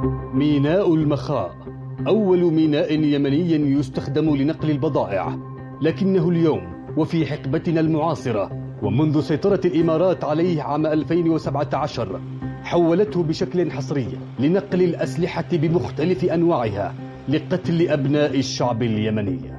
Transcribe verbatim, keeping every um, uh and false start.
ميناء المخاء أول ميناء يمني يستخدم لنقل البضائع، لكنه اليوم وفي حقبتنا المعاصرة ومنذ سيطرة الإمارات عليه عام ألفين وسبعة عشر حولته بشكل حصري لنقل الأسلحة بمختلف أنواعها لقتل أبناء الشعب اليمني.